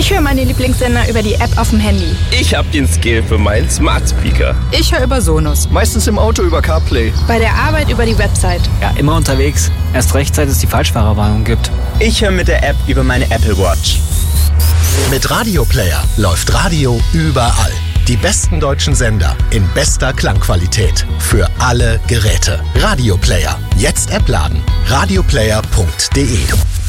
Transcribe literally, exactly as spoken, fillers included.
Ich höre meine Lieblingssender über die App auf dem Handy. Ich habe den Skill für meinen Smart Speaker. Ich höre über Sonos. Meistens im Auto über CarPlay. Bei der Arbeit über die Website. Ja, immer unterwegs. Erst recht, seit es die Falschfahrerwarnung gibt. Ich höre mit der App über meine Apple Watch. Mit Radio Player läuft Radio überall. Die besten deutschen Sender in bester Klangqualität. Für alle Geräte. Radio Player. Jetzt App laden. radioplayer punkt de